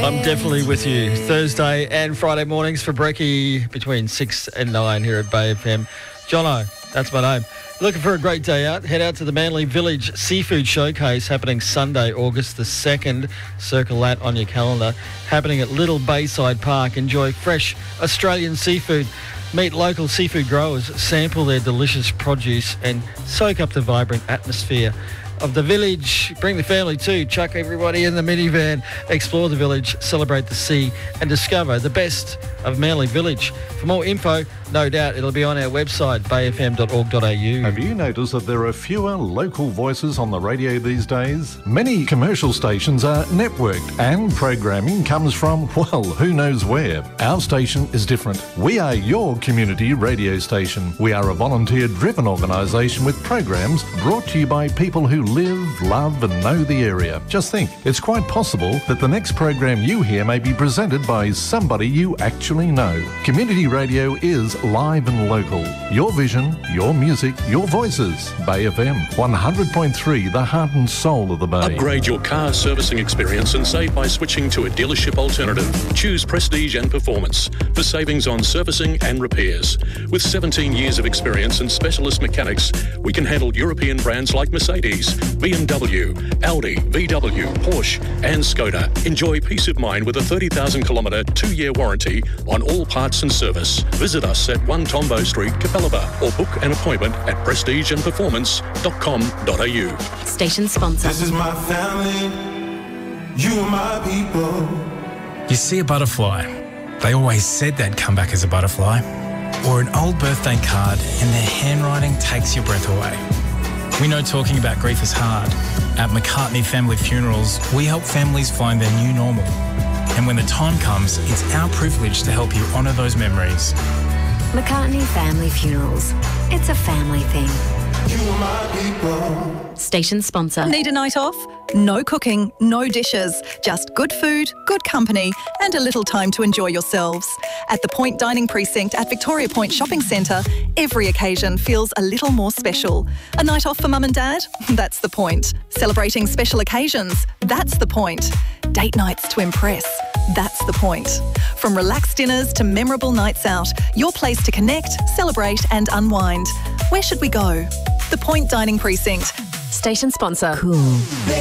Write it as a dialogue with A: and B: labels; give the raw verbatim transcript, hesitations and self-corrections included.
A: I'm definitely with you. Thursday and Friday mornings for brekkie between six and nine here at Bay F M. Jono, that's my name. Looking for a great day out? Head out to the Manly Village Seafood Showcase happening Sunday, August the second. Circle that on your calendar. Happening at Little Bayside Park. Enjoy fresh Australian seafood. Meet local seafood growers, sample their delicious produce and soak up the vibrant atmosphere of the village. Bring the family too. Chuck everybody in the minivan. Explore the village, celebrate the sea and discover the best of Manly Village. For more info, no doubt it'll be on our website, bay f m dot org dot a u.
B: Have you noticed that there are fewer local voices on the radio these days? Many commercial stations are networked and programming comes from, well, who knows where. Our station is different. We are your community radio station. We are a volunteer-driven organisation with programs brought to you by people who live, love and know the area. Just think, it's quite possible that the next program you hear may be presented by somebody you actually know. Community radio is live and local. Your vision, your music, your voices. Bay F M, one hundred point three, the heart and soul of the Bay.
C: Upgrade your car servicing experience and save by switching to a dealership alternative. Choose Prestige and Performance for savings on servicing and repairs. With seventeen years of experience and specialist mechanics, we can handle European brands like Mercedes, B M W, Audi, V W, Porsche and Skoda. Enjoy peace of mind with a thirty thousand kilometre two-year warranty on all parts and service. Visit us at one Tombo Street, Capalaba, or book an appointment at prestige and performance dot com dot a u.
D: Station sponsor.
E: This is my family, you are my people.
F: You see a butterfly, they always said they'd come back as a butterfly. Or an old birthday card and their handwriting takes your breath away. We know talking about grief is hard. At McCartney Family Funerals, we help families find their new normal. And when the time comes, it's our privilege to help you honour those memories.
D: McCartney Family Funerals. It's a family thing.
E: You are my people.
D: Station sponsor.
G: Need a night off? No cooking, no dishes, just good food, good company and a little time to enjoy yourselves. At the Point Dining Precinct at Victoria Point Shopping Centre, every occasion feels a little more special. A night off for mum and dad? That's the point. Celebrating special occasions? That's the point. Date nights to impress? That's the point. From relaxed dinners to memorable nights out, your place to connect, celebrate and unwind. Where should we go? The Point Dining Precinct.
D: Station sponsor. Cool.